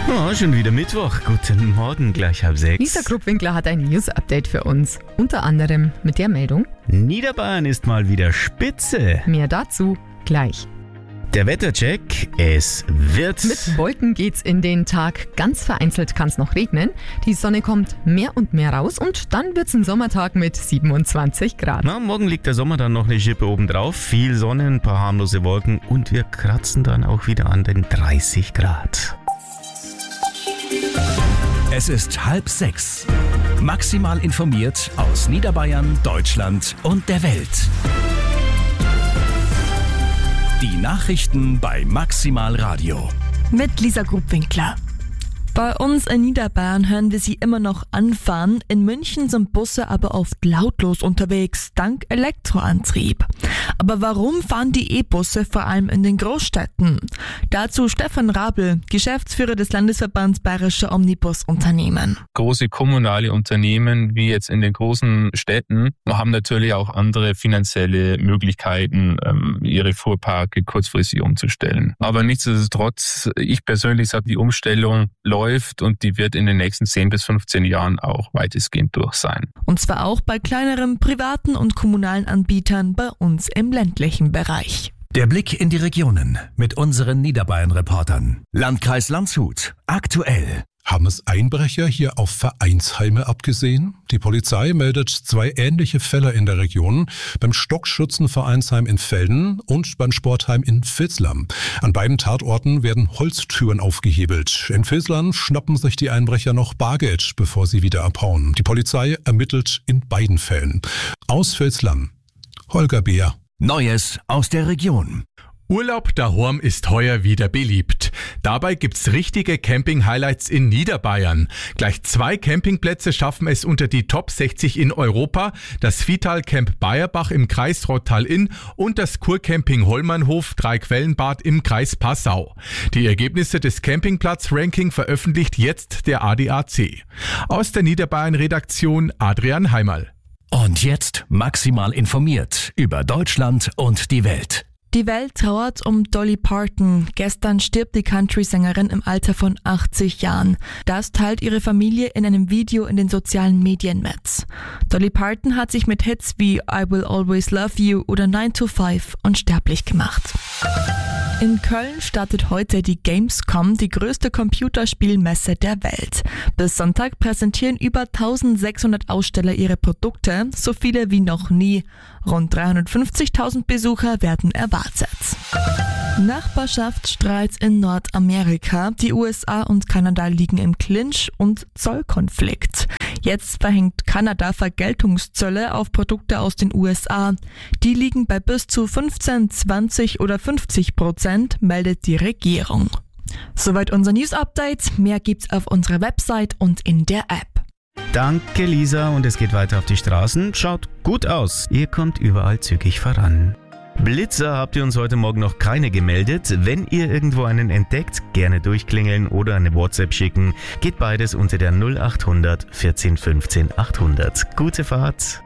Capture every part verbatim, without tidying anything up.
Oh, schon wieder Mittwoch. Guten Morgen, gleich halb sechs. Lisa Gruppwinkler hat ein News-Update für uns. Unter anderem mit der Meldung: Niederbayern ist mal wieder spitze. Mehr dazu gleich. Der Wettercheck, es wird... Mit Wolken geht's in den Tag. Ganz vereinzelt kann es noch regnen. Die Sonne kommt mehr und mehr raus und dann wird's ein Sommertag mit siebenundzwanzig Grad. Na, morgen liegt der Sommer dann noch eine Schippe obendrauf. Viel Sonne, ein paar harmlose Wolken und wir kratzen dann auch wieder an den dreißig Grad. Es ist halb sechs. Maximal informiert aus Niederbayern, Deutschland und der Welt. Die Nachrichten bei Maximal Radio. Mit Lisa Gruppwinkler. Bei uns in Niederbayern hören wir sie immer noch anfahren. In München sind Busse aber oft lautlos unterwegs, dank Elektroantrieb. Aber warum fahren die E-Busse vor allem in den Großstädten? Dazu Stefan Rabel, Geschäftsführer des Landesverbands Bayerischer Omnibusunternehmen. Große kommunale Unternehmen, wie jetzt in den großen Städten, haben natürlich auch andere finanzielle Möglichkeiten, ihre Fuhrparke kurzfristig umzustellen. Aber nichtsdestotrotz, ich persönlich sage, die Umstellung läuft und die wird in den nächsten zehn bis fünfzehn Jahren auch weitestgehend durch sein. Und zwar auch bei kleineren privaten und kommunalen Anbietern bei uns im ländlichen Bereich. Der Blick in die Regionen mit unseren Niederbayern-Reportern. Landkreis Landshut, aktuell. Haben es Einbrecher hier auf Vereinsheime abgesehen? Die Polizei meldet zwei ähnliche Fälle in der Region, beim Stockschützenvereinsheim in Velden und beim Sportheim in Vilslam. An beiden Tatorten werden Holztüren aufgehebelt. In Vilslam schnappen sich die Einbrecher noch Bargeld, bevor sie wieder abhauen. Die Polizei ermittelt in beiden Fällen. Aus Vilslam, Holger Beer. Neues aus der Region. Urlaub daheim ist heuer wieder beliebt. Dabei gibt's richtige Camping-Highlights in Niederbayern. Gleich zwei Campingplätze schaffen es unter die Top sechzig in Europa. Das Vital Camp Bayerbach im Kreis Rottal-Inn und das Kurcamping Hollmannhof Dreiquellenbad im Kreis Passau. Die Ergebnisse des Campingplatz-Ranking veröffentlicht jetzt der A D A C. Aus der Niederbayern-Redaktion Adrian Heimerl. Und jetzt maximal informiert über Deutschland und die Welt. Die Welt trauert um Dolly Parton. Gestern stirbt die Country-Sängerin im Alter von achtzig Jahren. Das teilt ihre Familie in einem Video in den sozialen Medien mit. Dolly Parton hat sich mit Hits wie I Will Always Love You oder nine to five unsterblich gemacht. In Köln startet heute die Gamescom, die größte Computerspielmesse der Welt. Bis Sonntag präsentieren über eintausendsechshundert Aussteller ihre Produkte, so viele wie noch nie. Rund dreihundertfünfzigtausend Besucher werden erwartet. Nachbarschaftsstreit in Nordamerika. Die U S A und Kanada liegen im Clinch und Zollkonflikt. Jetzt verhängt Kanada Vergeltungszölle auf Produkte aus den U S A. Die liegen bei bis zu fünfzehn, zwanzig oder fünfzig Prozent, meldet die Regierung. Soweit unser News-Update. Mehr gibt's auf unserer Website und in der App. Danke, Lisa, und es geht weiter auf die Straßen. Schaut gut aus. Ihr kommt überall zügig voran. Blitzer habt ihr uns heute Morgen noch keine gemeldet. Wenn ihr irgendwo einen entdeckt, gerne durchklingeln oder eine WhatsApp schicken. Geht beides unter der null acht hundert vierzehn fünfzehn achthundert. Gute Fahrt.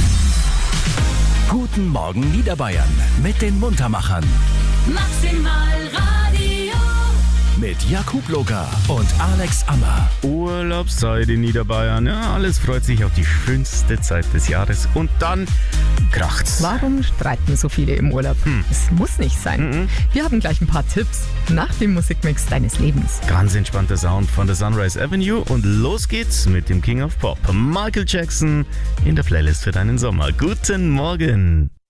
Guten Morgen Niederbayern mit den Muntermachern. Maximal Radio. Mit Jakub Loga und Alex Ammer. Urlaubszeit in Niederbayern. Ja, alles freut sich auf die schönste Zeit des Jahres. Und dann kracht's. Warum streiten so viele im Urlaub? Hm. Es muss nicht sein. Mhm. Wir haben gleich ein paar Tipps nach dem Musikmix deines Lebens. Ganz entspannter Sound von der Sunrise Avenue und los geht's mit dem King of Pop, Michael Jackson, in der Playlist für deinen Sommer. Guten Morgen.